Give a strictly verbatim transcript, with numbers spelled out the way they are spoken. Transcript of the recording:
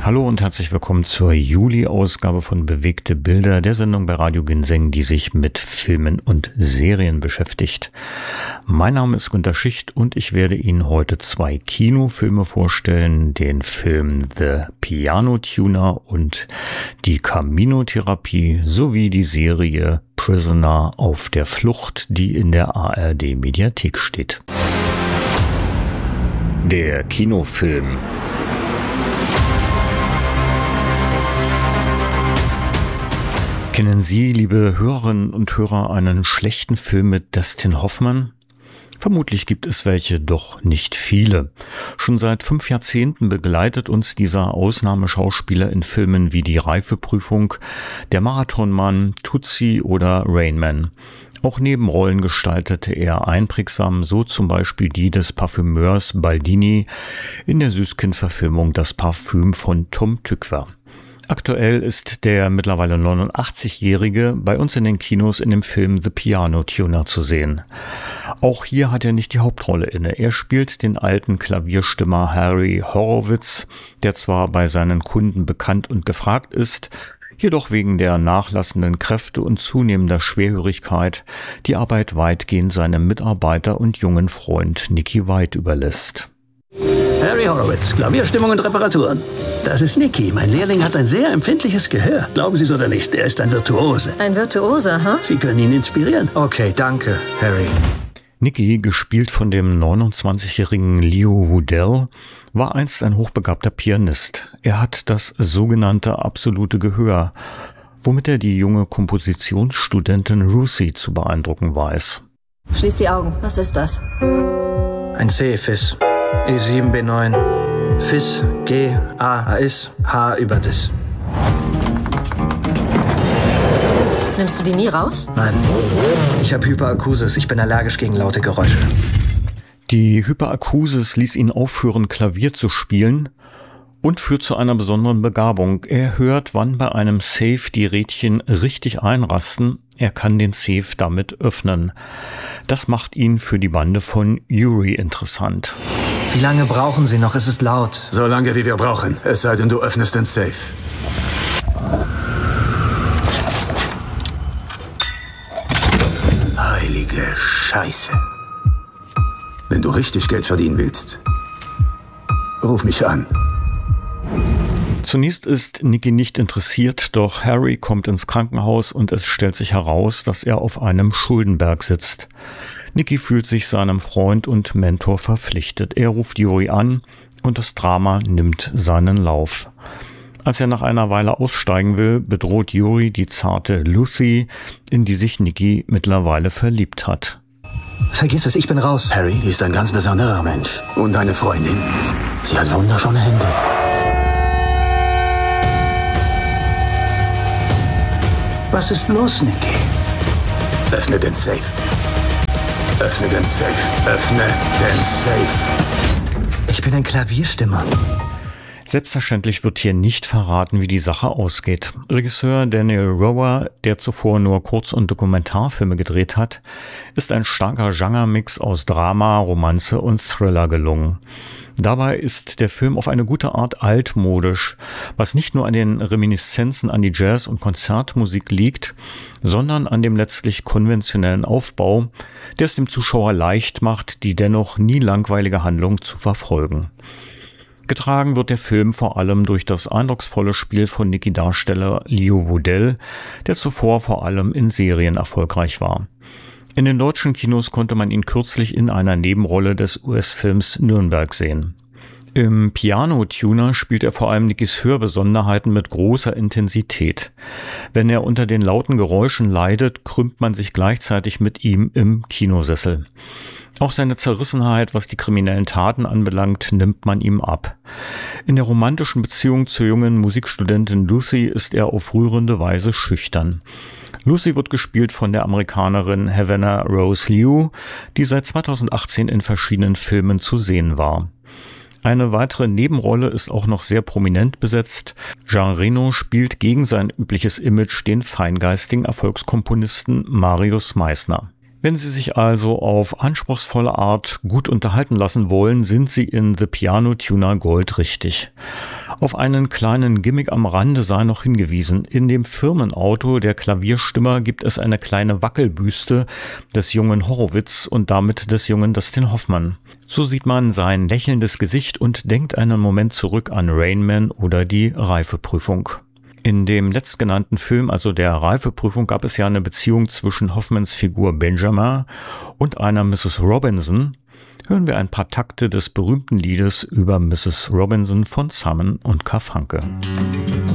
Hallo und herzlich willkommen zur Juli-Ausgabe von Bewegte Bilder, der Sendung bei Radio Ginseng, die sich mit Filmen und Serien beschäftigt. Mein Name ist Günter Schicht und ich werde Ihnen heute zwei Kinofilme vorstellen, den Film The Piano Tuner und die Camino-Therapie sowie die Serie Prisoner auf der Flucht, die in der A R D-Mediathek steht. Der Kinofilm. Kennen Sie, liebe Hörerinnen und Hörer, einen schlechten Film mit Dustin Hoffman? Vermutlich gibt es welche, doch nicht viele. Schon seit fünf Jahrzehnten begleitet uns dieser Ausnahmeschauspieler in Filmen wie Die Reifeprüfung, Der Marathonmann, Tootsie oder Rain Man. Auch Nebenrollen gestaltete er einprägsam, so zum Beispiel die des Parfümeurs Baldini in der Süßkind-Verfilmung Das Parfüm von Tom Tykwer. Aktuell ist der mittlerweile neunundachtzigjährige bei uns in den Kinos in dem Film The Piano Tuner zu sehen. Auch hier hat er nicht die Hauptrolle inne. Er spielt den alten Klavierstimmer Harry Horowitz, der zwar bei seinen Kunden bekannt und gefragt ist, jedoch wegen der nachlassenden Kräfte und zunehmender Schwerhörigkeit die Arbeit weitgehend seinem Mitarbeiter und jungen Freund Nicky White überlässt. Harry Horowitz, Klavierstimmung und Reparaturen. Das ist Nicky. Mein Lehrling hat ein sehr empfindliches Gehör. Glauben Sie es oder nicht, er ist ein Virtuose. Ein Virtuose, ha? Huh? Sie können ihn inspirieren. Okay, danke, Harry. Nicky, gespielt von dem neunundzwanzigjährigen Leo Wudell, war einst ein hochbegabter Pianist. Er hat das sogenannte absolute Gehör, womit er die junge Kompositionsstudentin Ruthie zu beeindrucken weiß. Schließ die Augen. Was ist das? Ein C-Fis. E sieben B neun. Fis, G, A, A is, H über Dis. Nimmst du die nie raus? Nein. Ich habe Hyperakusis. Ich bin allergisch gegen laute Geräusche. Die Hyperakusis ließ ihn aufhören, Klavier zu spielen und führt zu einer besonderen Begabung. Er hört, wann bei einem Safe die Rädchen richtig einrasten. Er kann den Safe damit öffnen. Das macht ihn für die Bande von Yuri interessant. Wie lange brauchen Sie noch? Es ist laut. So lange, wie wir brauchen. Es sei denn, du öffnest den Safe. Heilige Scheiße. Wenn du richtig Geld verdienen willst, ruf mich an. Zunächst ist Nicky nicht interessiert, doch Harry kommt ins Krankenhaus und es stellt sich heraus, dass er auf einem Schuldenberg sitzt. Nicky fühlt sich seinem Freund und Mentor verpflichtet. Er ruft Yuri an und das Drama nimmt seinen Lauf. Als er nach einer Weile aussteigen will, bedroht Yuri die zarte Lucy, in die sich Nicky mittlerweile verliebt hat. Vergiss es, ich bin raus. Harry ist ein ganz besonderer Mensch. Und eine Freundin. Sie hat wunderschöne Hände. Was ist los, Nicky? Öffne den Safe. Öffne den Safe. Öffne den Safe. Ich bin ein Klavierstimmer. Selbstverständlich wird hier nicht verraten, wie die Sache ausgeht. Regisseur Daniel Rower, der zuvor nur Kurz- und Dokumentarfilme gedreht hat, ist ein starker Genre-Mix aus Drama, Romanze und Thriller gelungen. Dabei ist der Film auf eine gute Art altmodisch, was nicht nur an den Reminiszenzen an die Jazz- und Konzertmusik liegt, sondern an dem letztlich konventionellen Aufbau, der es dem Zuschauer leicht macht, die dennoch nie langweilige Handlung zu verfolgen. Getragen wird der Film vor allem durch das eindrucksvolle Spiel von Nicky-Darsteller Leo Wudell, der zuvor vor allem in Serien erfolgreich war. In den deutschen Kinos konnte man ihn kürzlich in einer Nebenrolle des U S-Films Nürnberg sehen. Im Piano Tuner spielt er vor allem Nickys Hörbesonderheiten mit großer Intensität. Wenn er unter den lauten Geräuschen leidet, krümmt man sich gleichzeitig mit ihm im Kinosessel. Auch seine Zerrissenheit, was die kriminellen Taten anbelangt, nimmt man ihm ab. In der romantischen Beziehung zur jungen Musikstudentin Lucy ist er auf rührende Weise schüchtern. Lucy wird gespielt von der Amerikanerin Havana Rose Liu, die seit zweitausendachtzehn in verschiedenen Filmen zu sehen war. Eine weitere Nebenrolle ist auch noch sehr prominent besetzt. Jean Reno spielt gegen sein übliches Image den feingeistigen Erfolgskomponisten Marius Meissner. Wenn Sie sich also auf anspruchsvolle Art gut unterhalten lassen wollen, sind Sie in The Piano Tuner Gold richtig. Auf einen kleinen Gimmick am Rande sei noch hingewiesen. In dem Firmenauto der Klavierstimmer gibt es eine kleine Wackelbüste des jungen Horowitz und damit des jungen Dustin Hoffman. So sieht man sein lächelndes Gesicht und denkt einen Moment zurück an Rain Man oder die Reifeprüfung. In dem letztgenannten Film, also der Reifeprüfung, gab es ja eine Beziehung zwischen Hoffmans Figur Benjamin und einer Misses Robinson. Hören wir ein paar Takte des berühmten Liedes über Misses Robinson von Simon und Garfunkel.